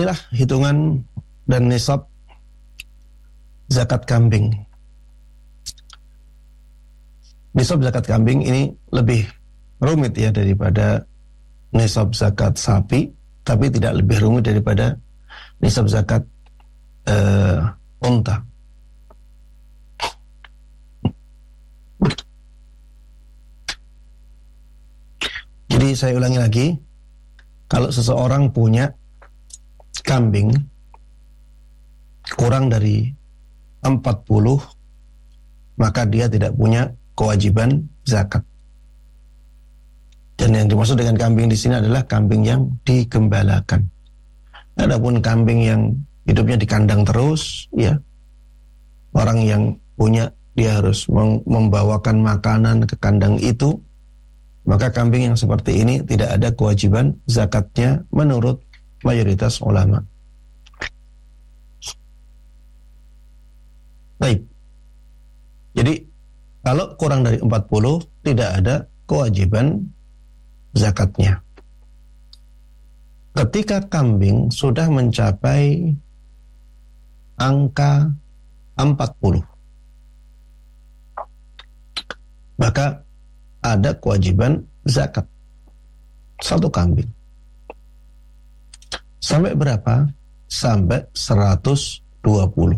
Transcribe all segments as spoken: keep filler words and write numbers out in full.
inilah hitungan dan nisab zakat kambing. Nisab zakat kambing ini lebih rumit ya daripada nisab zakat sapi, tapi tidak lebih rumit daripada nisab zakat uh, unta. Jadi saya ulangi lagi, kalau seseorang punya kambing kurang dari empat puluh, maka dia tidak punya kewajiban zakat. Dan yang dimaksud dengan kambing di sini adalah kambing yang digembalakan. Adapun kambing yang hidupnya di kandang terus, ya, orang yang punya dia harus membawakan makanan ke kandang itu, maka kambing yang seperti ini tidak ada kewajiban zakatnya menurut mayoritas ulama. Baik. Jadi kalau kurang dari empat puluh tidak ada kewajiban zakatnya. Ketika kambing sudah mencapai angka empat puluh, maka ada kewajiban zakat satu kambing. Sampai berapa? Sampai seratus dua puluh.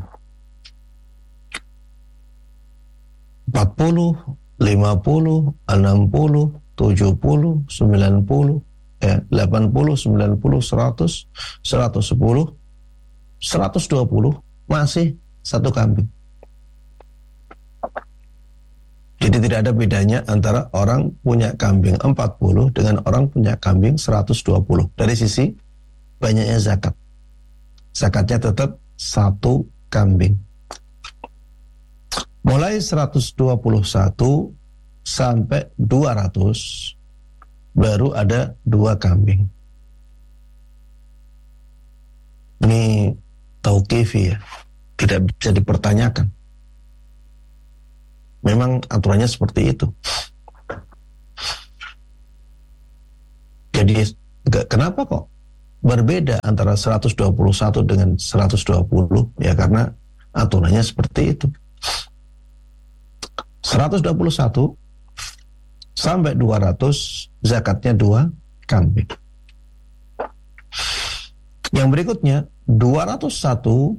empat puluh, lima puluh, enam puluh, tujuh puluh, sembilan puluh, eh, delapan puluh, sembilan puluh, seratus, seratus sepuluh, seratus dua puluh, masih satu kambing. Jadi tidak ada bedanya antara orang punya kambing empat puluh dengan orang punya kambing seratus dua puluh. Dari sisi banyaknya zakat. Zakatnya tetap satu kambing. Mulai seratus dua puluh satu sampai dua ratus baru ada dua kambing. Ini tauqifi ya, tidak bisa dipertanyakan. Memang aturannya seperti itu. Jadi kenapa kok berbeda antara seratus dua puluh satu dengan seratus dua puluh? Ya karena aturannya seperti itu. seratus dua puluh satu sampai dua ratus zakatnya dua kambing. Yang berikutnya dua ratus satu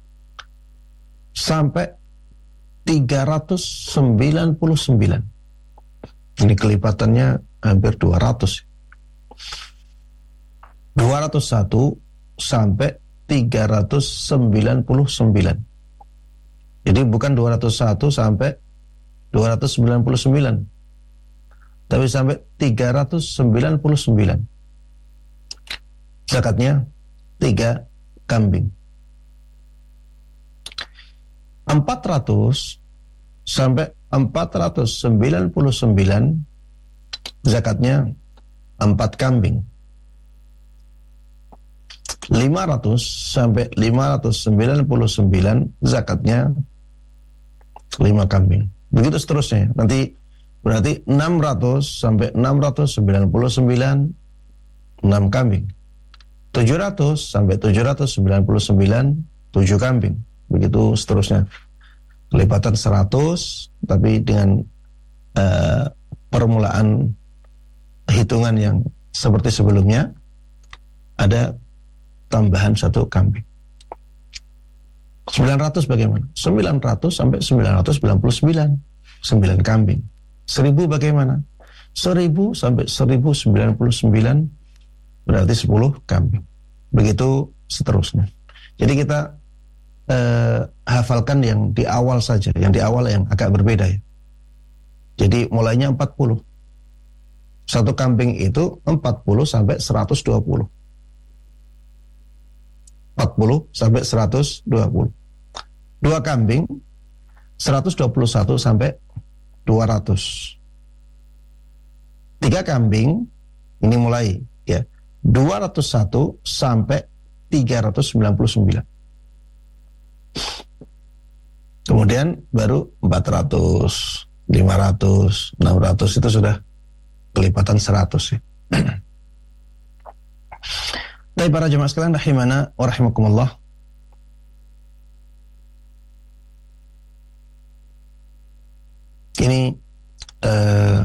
sampai tiga ratus sembilan puluh sembilan. Ini kelipatannya hampir dua ratus. dua ratus satu sampai tiga ratus sembilan puluh sembilan. Jadi bukan dua ratus satu sampai dua ratus sembilan puluh sembilan, tapi sampai tiga ratus sembilan puluh sembilan. Zakatnya tiga kambing. empat ratus sampai empat ratus sembilan puluh sembilan zakatnya empat kambing. lima ratus sampai lima ratus sembilan puluh sembilan zakatnya lima kambing. Begitu seterusnya. Nanti berarti enam ratus sampai enam ratus sembilan puluh sembilan enam kambing. tujuh ratus sampai tujuh ratus sembilan puluh sembilan tujuh kambing. Begitu seterusnya. Kelipatan seratus tapi dengan uh, permulaan hitungan yang seperti sebelumnya, ada tambahan satu kambing. sembilan ratus bagaimana? sembilan ratus sampai sembilan ratus sembilan puluh sembilan, sembilan kambing. seribu bagaimana? seribu sampai seribu sembilan puluh sembilan berarti sepuluh kambing. Begitu seterusnya. Jadi kita eh, hafalkan yang di awal saja, yang di awal yang agak berbeda ya. Jadi mulainya empat puluh. Satu kambing itu empat puluh sampai seratus dua puluh. empat puluh sampai seratus dua puluh. Dua kambing seratus dua puluh satu sampai dua ratus. Tiga kambing ini mulai ya dua ratus satu sampai tiga ratus sembilan puluh sembilan. Kemudian baru empat ratus, lima ratus, enam ratus itu sudah kelipatan seratus ya. Baik para jemaah sekalian rahimana wa rahimakumullah. Ini uh,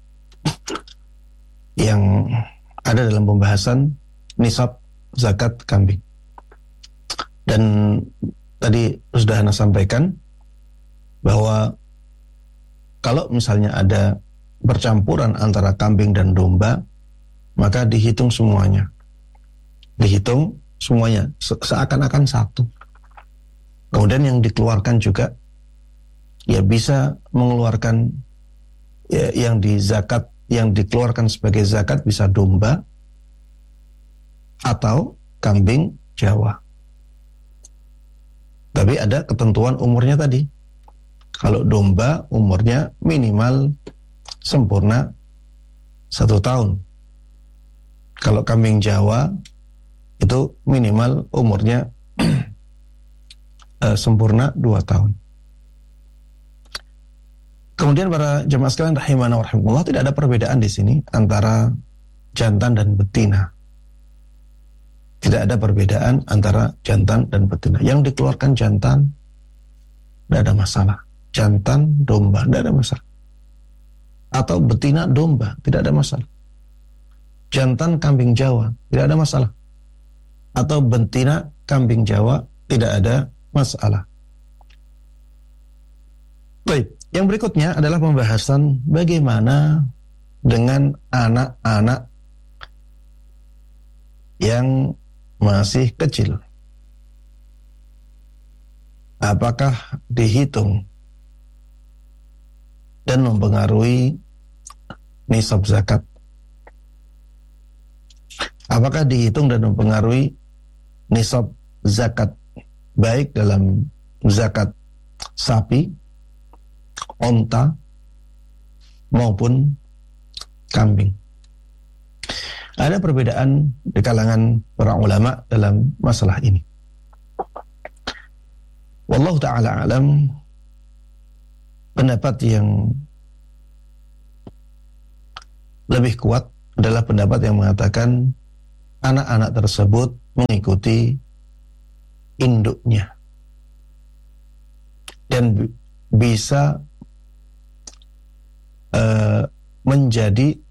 yang ada dalam pembahasan nisab zakat kambing. Dan tadi sudah Anda sampaikan bahwa kalau misalnya ada percampuran antara kambing dan domba, maka dihitung semuanya. Dihitung semuanya se- seakan-akan satu. Kemudian yang dikeluarkan juga ya bisa mengeluarkan ya, yang di zakat, yang dikeluarkan sebagai zakat bisa domba atau kambing Jawa. Tapi ada ketentuan umurnya tadi. Kalau domba umurnya minimal sempurna satu tahun. Kalau kambing Jawa itu minimal umurnya uh, sempurna dua tahun. Kemudian para jemaah sekalian rahimana wa rahimakumullah, tidak ada perbedaan di sini antara jantan dan betina. Tidak ada perbedaan antara jantan dan betina. Yang dikeluarkan jantan tidak ada masalah. Jantan domba tidak ada masalah. Atau betina domba tidak ada masalah. Jantan kambing Jawa tidak ada masalah. Atau betina kambing Jawa tidak ada masalah. Baik. Yang berikutnya adalah pembahasan bagaimana dengan anak-anak yang masih kecil. Apakah dihitung dan mempengaruhi nisab zakat? Apakah dihitung dan mempengaruhi nisab zakat, baik dalam zakat sapi, onta maupun kambing? Ada perbedaan di kalangan para ulama dalam masalah ini. Wallahu ta'ala alam, pendapat yang lebih kuat adalah pendapat yang mengatakan anak-anak tersebut mengikuti induknya dan bisa uh, menjadi